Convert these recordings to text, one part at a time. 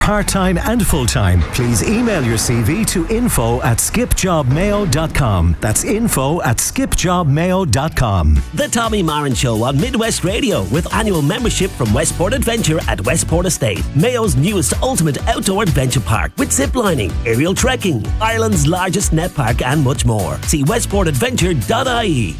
Part-time and full-time. Please email your CV to info@skipjobmayo.com. That's info@skipjobmayo.com. The Tommy Marin Show on Midwest Radio with annual membership from Westport Adventure at Westport Estate, Mayo's newest ultimate outdoor adventure park with zip lining, aerial trekking, Ireland's largest net park and much more. See westportadventure.ie.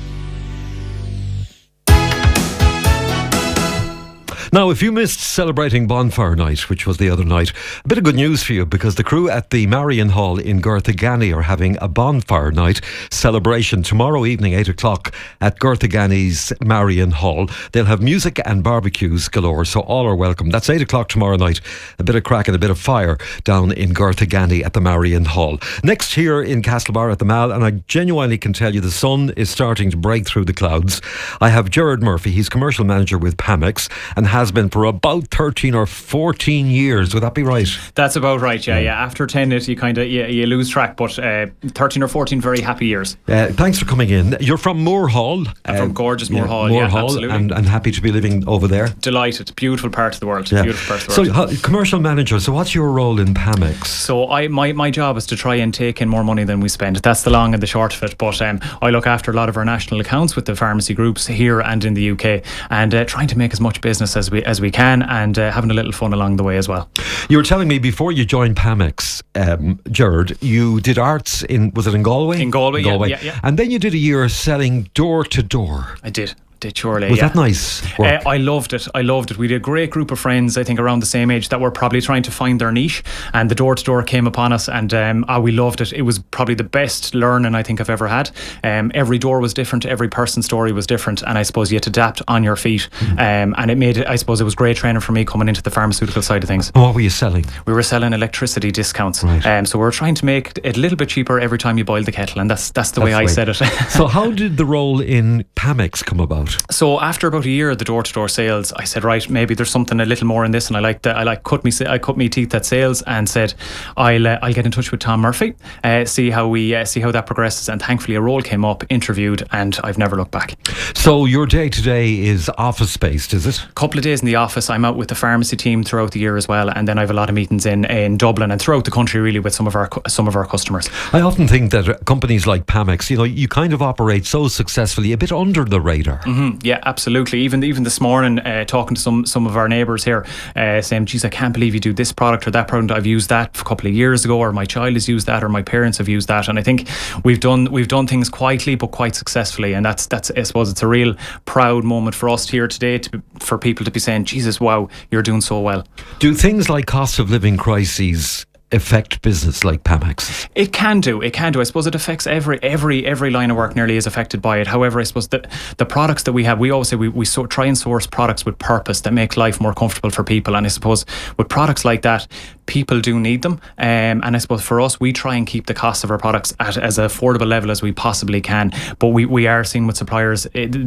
Now, if you missed celebrating Bonfire Night, which was the other night, a bit of good news for you, because the crew at the Marion Hall in Garthagani are having a Bonfire Night celebration tomorrow evening, 8 o'clock at Garthagani's Marion Hall. They'll have music and barbecues galore, so all are welcome. That's 8 o'clock tomorrow night. A bit of crack and a bit of fire down in Garthagani at the Marion Hall. Next here in Castlebar at the Mall, and I genuinely can tell you the sun is starting to break through the clouds. I have Gerard Murphy. He's commercial manager with Pamex and has been for about 13 or 14 years. Would that be right? That's about right, yeah. After 10 you kind of you lose track, but 13 or 14 very happy years. Thanks for coming in. You're from Moore Hall. I'm from gorgeous Moore Hall, Moore Hall, absolutely. And happy to be living over there. Delighted. Beautiful part of the world. Yeah. Beautiful part of the world. So, commercial manager, so what's your role in Pamex? So my job is to try and take in more money than we spend. That's the long and the short of it. But I look after a lot of our national accounts with the pharmacy groups here and in the UK, and trying to make as much business as we can, and having a little fun along the way as well. You were telling me before you joined Pamex, Gerard, you did arts was it in Galway? In Galway. Yeah. And then you did a year selling door to door. I did surely. Was that nice work? I loved it. We had a great group of friends, I think around the same age, that were probably trying to find their niche, and the door to door came upon us, and we loved it. It was probably the best learning I think I've ever had. Every door was different, every person's story was different, and I suppose you had to adapt on your feet. And it made it, I suppose it was great training for me coming into the pharmaceutical side of things. And what were you selling? We were selling electricity discounts. Right. So we were trying to make it a little bit cheaper every time you boiled the kettle, and that's the way I said it. So how did the role in Pamex come about? So after about a year of the door-to-door sales, I said, right, maybe there's something a little more in this, and I cut me teeth at sales, and said I'll get in touch with Tom Murphy, see how that progresses, and thankfully a role came up, interviewed, and I've never looked back. So your day to day is office based, is it? A couple of days in the office. I'm out with the pharmacy team throughout the year as well, and then I have a lot of meetings in Dublin and throughout the country, really, with some of our customers. I often think that companies like Pamex, you kind of operate so successfully, a bit under the radar. Yeah, absolutely. Even this morning, talking to some of our neighbours here, saying, geez, I can't believe you do this product or that product. I've used that a couple of years ago, or my child has used that, or my parents have used that. And I think we've done things quietly but quite successfully, and that's I suppose it's a real proud moment for us here today, for people to be saying, Jesus, wow, you're doing so well. Do things like cost of living crises affect business like Pamex? It can do. I suppose it affects every line of work nearly is affected by it. However, I suppose that the products that we have, we always say we try and source products with purpose that make life more comfortable for people. And I suppose with products like that, people do need them. And I suppose for us, we try and keep the cost of our products at as affordable level as we possibly can. But we are seeing with suppliers,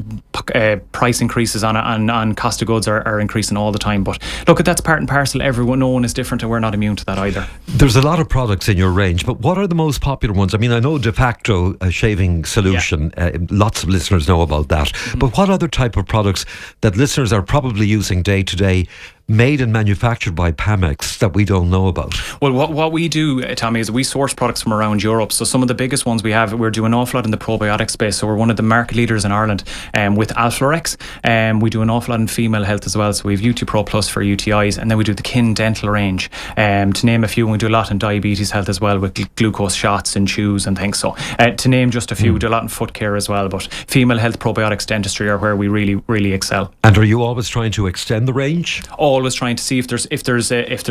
price increases on cost of goods are increasing all the time. But look, that's part and parcel. No one is different, and we're not immune to that either. There's a lot of products in your range, but what are the most popular ones? I mean, I know De Facto, a shaving solution. Yeah. Lots of listeners know about that. Mm-hmm. But what other type of products that listeners are probably using day to day, made and manufactured by Pamex, that we don't know about? Well, what we do, Tommy, is we source products from around Europe. So some of the biggest ones we have, we're doing an awful lot in the probiotic space. So we're one of the market leaders in Ireland with Alpharex. We do an awful lot in female health as well. So we have UT Pro Plus for UTIs, and then we do the Kin Dental range. To name a few, we do a lot in diabetes health as well, with glucose shots and chews and things. So to name just a few, we do a lot in foot care as well. But female health, probiotics, dentistry are where we really, really excel. And are you always trying to extend the range? Always trying to see if there's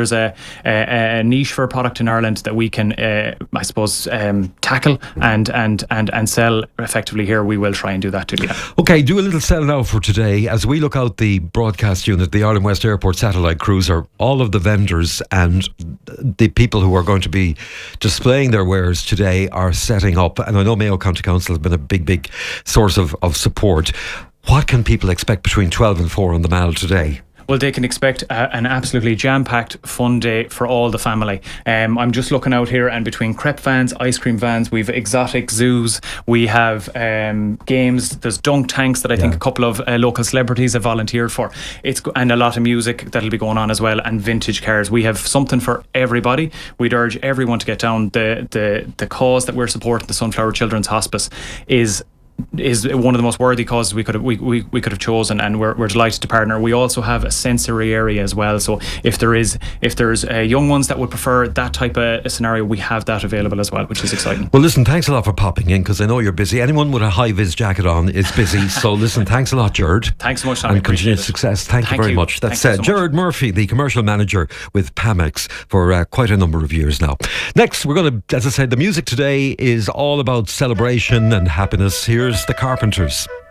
a niche for a product in Ireland that we can I suppose tackle and sell effectively here. We will try and do that too. Yeah. Okay, do a little sell now for today as we look out the broadcast unit, the Ireland West Airport satellite cruiser. All of the vendors and the people who are going to be displaying their wares today are setting up, and I know Mayo County Council has been a big source of support. What can people expect between 12 and 4 on the Mall today? Well, they can expect an absolutely jam-packed, fun day for all the family. I'm just looking out here, and between crepe vans, ice cream vans, we've exotic zoos, we have games, there's dunk tanks that I think a couple of local celebrities have volunteered for. And a lot of music that'll be going on as well, and vintage cars. We have something for everybody. We'd urge everyone to get down. The cause that we're supporting, the Sunflower Children's Hospice, is one of the most worthy causes we could have chosen, and we're delighted to partner. We also have a sensory area as well, so if there's young ones that would prefer that type of a scenario, we have that available as well, which is exciting. Well, listen, thanks a lot for popping in, because I know you're busy. Anyone with a high-vis jacket on is busy. So listen, thanks a lot, Gerard. Thanks so much, Tommy. And continued success. Thank you very much. That's Gerard Murphy, the commercial manager with Pamex for quite a number of years now. Next, we're going to, as I said, the music today is all about celebration and happiness. Here's the Carpenters.